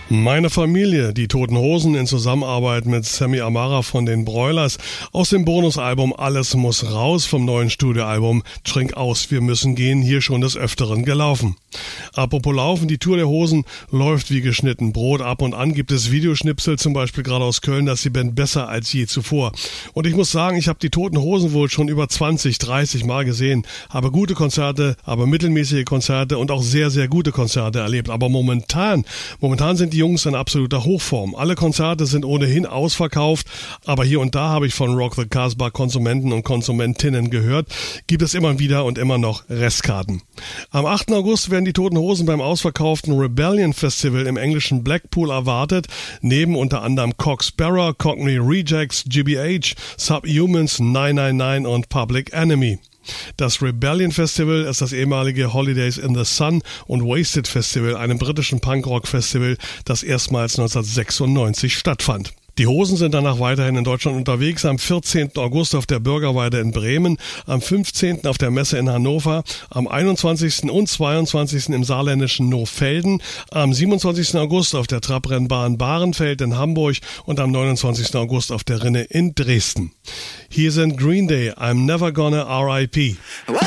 Meine Familie, die Toten Hosen in Zusammenarbeit mit Sammy Amara von den Broilers aus dem Bonusalbum Alles muss raus vom neuen Studioalbum Trink aus, wir müssen gehen, hier schon des Öfteren gelaufen. Apropos Laufen, die Tour der Hosen läuft wie geschnitten Brot. Ab und an gibt es Videoschnipsel, zum Beispiel gerade aus Köln, dass die Band besser als je zuvor. Und ich muss sagen, ich habe die Toten Hosen wohl schon über 20, 30 Mal gesehen, habe gute Konzerte, aber mittelmäßige Konzerte und auch sehr, sehr gute Konzerte erlebt. Aber momentan sind die Jungs in absoluter Hochform. Alle Konzerte sind ohnehin ausverkauft, aber hier und da habe ich von Rock the Casbah Konsumenten und Konsumentinnen gehört, gibt es immer wieder und immer noch Restkarten. Am 8. August werden die Toten Hosen beim ausverkauften Rebellion Festival im englischen Blackpool erwartet, neben unter anderem Cock Sparrow, Cockney Rejects, GBH, Subhumans, 999 und Public Enemy. Das Rebellion Festival ist das ehemalige Holidays in the Sun und Wasted Festival, einem britischen Punkrock-Festival, das erstmals 1996 stattfand. Die Hosen sind danach weiterhin in Deutschland unterwegs, am 14. August auf der Bürgerweide in Bremen, am 15. auf der Messe in Hannover, am 21. und 22. im saarländischen Nohfelden, am 27. August auf der Trabrennbahn Bahrenfeld in Hamburg und am 29. August auf der Rinne in Dresden. Hier sind Green Day, I'm Never Gonna R.I.P.